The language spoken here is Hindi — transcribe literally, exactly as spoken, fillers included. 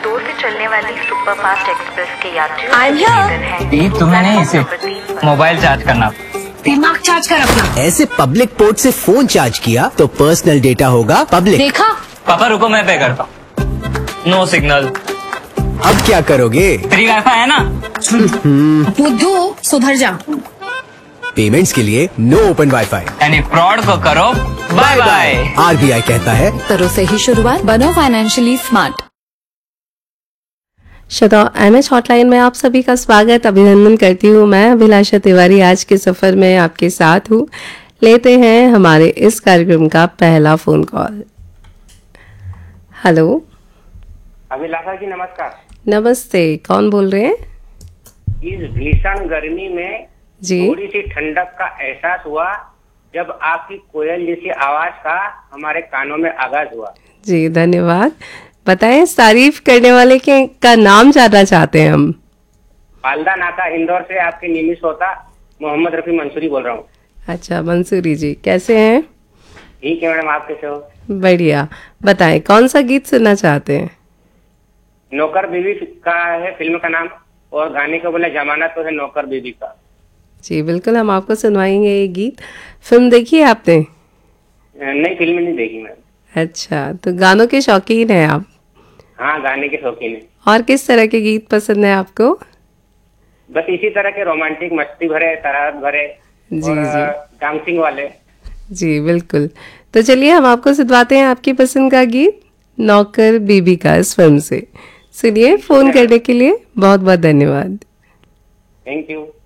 इंदौर से चलने वाली सुपरफास्ट एक्सप्रेस के यात्री ये तुम्हें नहीं, इसे मोबाइल चार्ज करना, दिमाग चार्ज कर अपना। ऐसे पब्लिक पोर्ट से फोन चार्ज किया तो पर्सनल डेटा होगा पब्लिक। देखा? पापा रुको मैं पे करता हूँ। No signal. अब क्या करोगे? फ्री वाईफाई है ना। बुद्धू सुधर जा। पेमेंट्स के लिए नो ओपन वाईफाई यानी फ्रॉड को करो बाय बाय। आरबीआई कहता है करो से ही शुरुआत, बनो फाइनेंशियली स्मार्ट। श्रोताओ, एमएच हॉटलाइन में आप सभी का स्वागत अभिनंदन करती हूँ। मैं अभिलाषा तिवारी आज के सफर में आपके साथ हूँ। लेते हैं हमारे इस कार्यक्रम का पहला फोन कॉल। हेलो अभिलाषा जी, नमस्कार। नमस्ते, कौन बोल रहे हैं? इस भीषण गर्मी में जी थोड़ी सी ठंडक का एहसास हुआ जब आपकी कोयल जैसी आवाज का हमारे कानों में आगाज हुआ। जी धन्यवाद। बताएं, तारीफ करने वाले के का नाम जानना चाहते हैं हम। पालदा नाका इंदौर से आपके नियमित श्रोता मोहम्मद रफी मंसूरी बोल रहा हूँ। अच्छा मंसूरी जी, कैसे हैं? ठीक है मैडम, आप कैसे हो? बढ़िया। बताएं, कौन सा गीत सुनना चाहते हैं? नौकर बीबी का है फिल्म का नाम, और गाने को बोले जमाना तो है नौकर बीबी का। जी बिल्कुल, हम आपको सुनवाएंगे ये गीत। फिल्म देखी है आपने? नहीं, फिल्म नहीं देखी मैम। अच्छा, तो गानों के शौकीन हैं आप? हाँ, गाने के शौकीन है। और किस तरह के गीत पसंद है आपको? बस इसी तरह के रोमांटिक, मस्ती भरे, शरारत भरे जी और जी डांसिंग वाले। जी बिल्कुल। तो चलिए हम आपको सुनवाते हैं आपकी पसंद का गीत नौकर बीबी का इस फिल्म से। सुनिए, फोन करने के लिए बहुत बहुत धन्यवाद। Thank you.